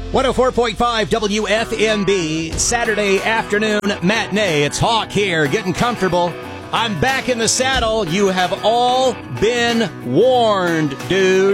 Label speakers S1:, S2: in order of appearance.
S1: 104.5 WFMB, Saturday afternoon matinee. It's Hawk here, getting comfortable. I'm back in the saddle. You have all been warned, dude.